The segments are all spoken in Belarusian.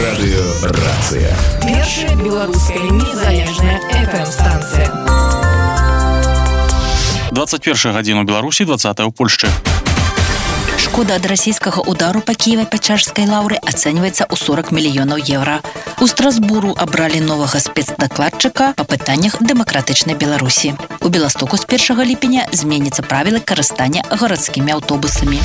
Радыёрацыя. Першая беларуская незалежная FM-станцыя. 21 гадзіну ў Беларусі, 20 ў Польшчы. Шкода ад расійскага удару па Кіева-Пячэрскай лаўры ацэньваецца ў 40 мільёнаў еўра. У Страсбуру абралі новага спецдакладчыка па пытаннях дэмакратычнай Беларусі. У Беластоку з 1 ліпеня зменяцца правілы карыстання гарадскімі аўтобусамі.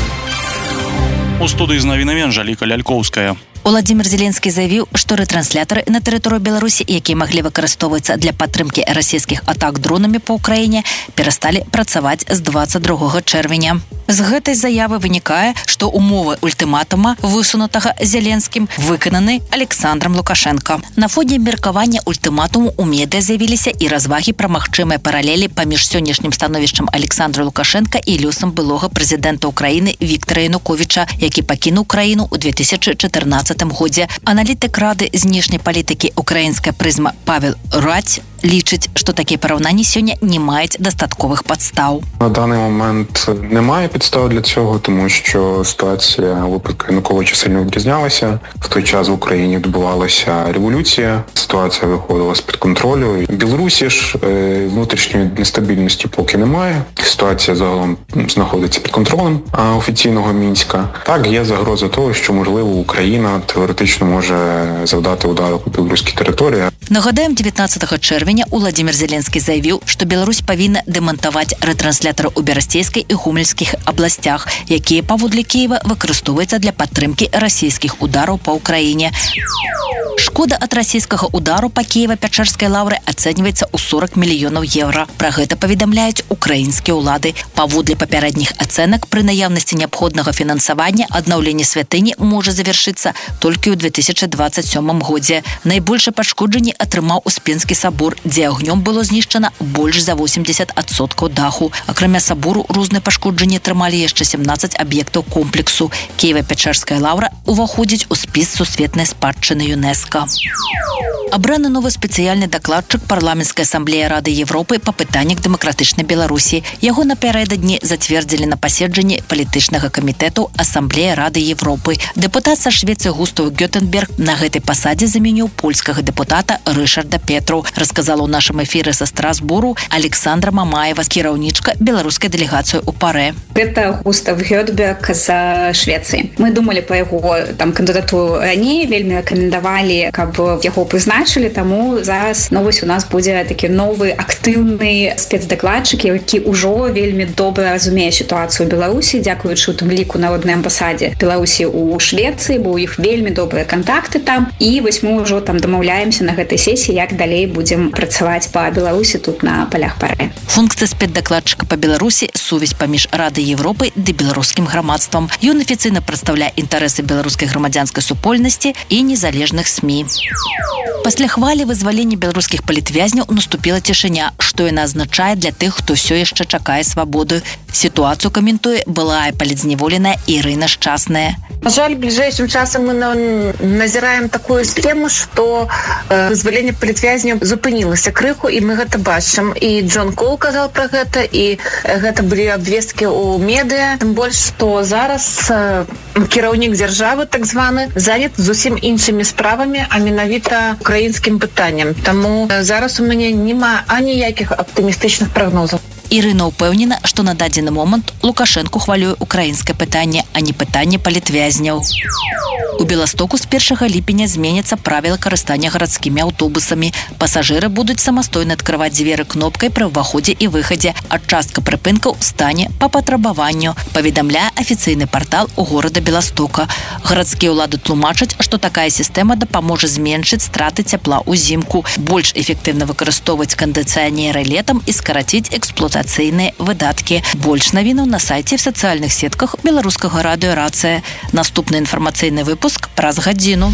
У студыі з навінамі Анжаліка Лялькоўская. Уладзімір Зеленскі заявіў, што рэтрансляторы на тэрыторыі Беларусі, якія маглі выкарыстоўвацца для падтрымкі расійскіх атак дронамі па ўкраіне, перасталі працаваць з 22 чэрвеня. З гэтай заявы вынікае, што умовы ультыматума, высунутага Зеленскім, выкананы Александром Лукашенко. На фоне меркавання ультыматуму ў медыа з'явіліся і развагі пра магчымыя паралелі паміж сённяшнім становішчам Александра Лукашенка і лёсам былога прэзідэнта Украіны Віктара Януковіча, які пакінуў краіну ў 2014 годзе. Аналітык Рады знешняй палітыкі «Украінская прызма» Павел Радь лічыць, што такія параўнанні сёння не маюць дастатковых падстаў. На даний момент немає підстав для цього, тому що ситуація у випадку Януковича сильно відрізнялася. В той час в Україні відбувалася революція, ситуація виходила з-під контролю. В Білорусі ж внутрішньої нестабільності поки немає. Ситуація загалом знаходиться під контролем офіційного Мінська. Так, є загроза того, що, можливо, Україна теоретично може завдати удару по білоруській території. Нагадаем, 19 чэрвеня Уладзімір Зеленскі заявіў, што Беларусь павінна дэмантаваць рэтрансляторы ў Берасцейскай і Гомельскіх абласцях, якія паводле Кіева выкарыстоўваюцца для падтрымкі расійскіх удараў па ўкраіне. Шкода ад расійскага удару па Кіева-Пячэрскай лаўры ацэньваецца ў 40 мільёнаў еўра. Пра гэта паведамляюць украінскія ўлады. Паводле папярэдніх ацэнак, пры наяўнасці неабходнага фінансавання аднаўленне святыні можа завяршыцца толькі ў 2027 годзе. Найбольшае пашкоджанне атрымаў Успенскі сабор, дзе агнём было знішчана больш за 80% даху. Акрамя сабору, розныя пашкоджанні атрымалі яшчэ 17 аб'ектаў комплексу. Кіева-Пячэрская лаўра уваходзіць у спіс сусветнай спадчыны ЮНЕСКО. Абраны новы спецыяльны дакладчык парламенцкай асамблеі Рады Европы па пытаннях дэмакратычнай Беларусі. Яго напярэдадні зацвердзілі на паседжанні палітычнага камітэту асамблеі Рады Европы. Дэпутат са Швецыі Густав Гётенберг на гэтай пасадзе заменіў польскага дэпутата Рышарда Петру, расказала ў нашым эфіры са Страсбуру Александра Мамаева, кіраўнічка беларускай дэлегацыі ў ПАРЭ. Гэта Густав Гётенберг з Швецыі. Мы думалі па яго кандыдатуру раней, вельмі рэкамендавалі, каб яго прызначылі, таму зараз новасць у нас будзе такі новы актыўны спецдакладчык, які ўжо вельмі добра разумее сітуацыю ў Беларусі, дзякуючы ў тым ліку народнай амбасадзе Беларусі ў Швецыі, бо ў іх вельмі добрыя кантакты там, і вось мы ўжо там дамаўляемся на гэтай сесіі, як далей будзем працаваць па Беларусі тут на палях ПАРЭ. Функцыя спецдакладчыка па Беларусі — сувязь паміж Радай Европы ды беларускім грамадствам. Ён афіцыйна прадстаўляе інтарэсы беларускай грамадзянскай супольнасці і незалежных СМІ. Пасля хвалі вызвалення беларускіх палітвязняў наступіла цішыня, што яна азначае для тых, хто ўсё яшчэ чакае свабоды. Сітуацыю каментуе былая палітзневоленая Ірына Шчасная. На жаль, бліжэйшым часам мы назіраем такую схему, што вызваленне палітвязняў зупынілася крыху, і мы гэта бачым. І Джон Кол казаў пра гэта, і гэта былі абвесткі ў медыа. Тым больш, што зараз кіраўнік дзяржавы, так званы, занят зусім іншымі справамі, а менавіта украінскім пытанням. Таму зараз у мяне няма аніякіх аптымістычных прагнозаў. Ірына ўпэўнена, што на дадзены момант Лукашэнку хвалюе украінскае пытанне, а не пытанне палітвязняў. У Беластоку з 1 ліпеня зменяцца правілы карыстання гарадскімі аўтобусамі. Пасажыры будуць самастойна адкрываць дзверы кнопкай пры ўваходзе і выхадзе, а частка прыпынкаў стане па патрабаванню, паведамляе афіцыйны партал у горада Беластока. Гарадскія ўлады тлумачаць, што такая сістэма дапаможа зменшыць страты цяпла ўзімку, больш эфектыўна выкарыстоўваць кандыцыянеры летам і скараціць эксплуатацыйныя выдаткі. Больш навінаў на сайце і в сацыяльных сетках беларускага радыёрацыя. Наступны інфармацыйны выпуск праз гадзіну.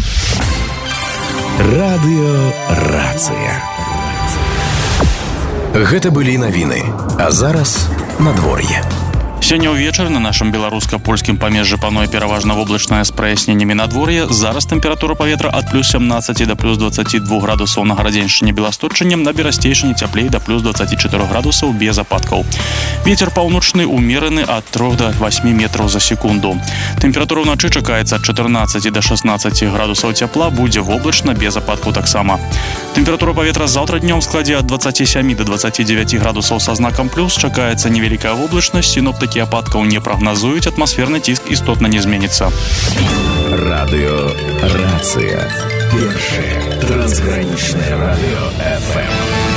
Радыёрацыя. Гэта былі навіны. А зараз надвор'е. Сёння ўвечары на нашым беларуска-польскім памежжы пануе пераважна воблачнае з праясненнямі надвор'я. Зараз тэмпература паветра ад плюс 17 да плюс 22 градусаў на Гарадзеншчыне, Беласточчыне, на Берасцейшыне цяплей да плюс 24 градусаў без ападкаў. Вецер паўночны умераны ад 3 до 8 метраў за секунду. Тэмпература ўначы чакаецца ад 14 до 16 градусаў цяпла, будзе воблачна без ападкаў таксама. Тэмпература паветра заўтра днём складзе ад 27 до 29 градусаў са знакам плюс, чакаецца невялікая воблачнасць, сіноптыкі ападкаў не прагназуюць, атмасферны ціск істотна не зменіцца. Радыё «Рацыя». Першае трансгранічнае радыё FM.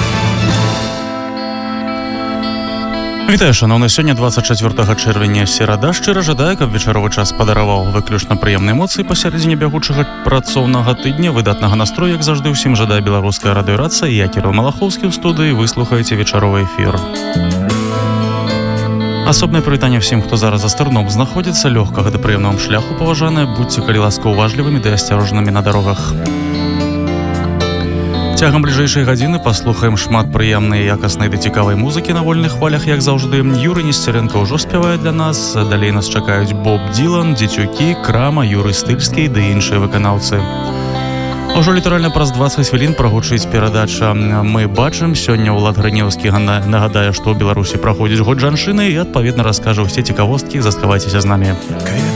Вітаю, шановны, сёння 24 чэрвеня, серада. Шчыра жадаю, каб вечаровы час падараваў выключна прыемныя эмоцыі пасярэдзіне бягучага працоўнага тыдня, выдатнага настрою, як заўжды, усім жадаю беларуская радыёрацыя. Я Кірыл Малахоўскі ў студыі, вы слухаеце вечаровы эфір. Асобнае прывітанне всім, хто зараз за стырном знаходзіцца, лёгкага да прыемнага шляху паважаныя, будьце калі ласка уважлівымі ды асцярожнымі на дарогах. Цягам бліжэйшай гадзіны паслухаем шмат прыемнай, якаснай ды цікавай музыкі на вольных хвалях, як заўжды. Юрый Несцярэнка ўжо спявае для нас, далей нас чакаюць Боб Дилан, Дзецюкі, Крама, Юрый Стыльскі ды іншыя выканаўцы. Ужо літаральна праз 20 хвілін прагучыць перадача «Мы бачым». Сёння Улад Грынеўскі нагадае, што ў Беларусі праходзіць год жанчыны і, адпаведна, раскажа ўсе цікавосткі. Заставайцеся з намі.